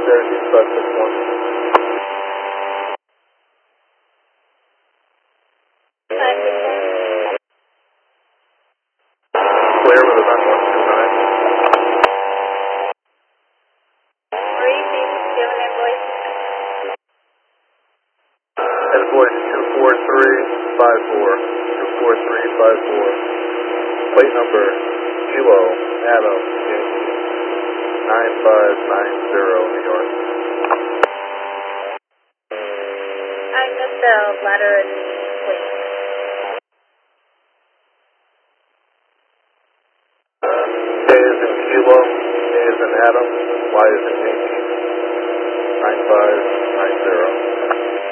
561. Clear with event 129. Invoice 24354. 24354. Plate number Kilo Adam Yankee 9590 New York. I missed the letter of the plate. K is in Kilo, A is in Adam, Y is in Yankee 9590.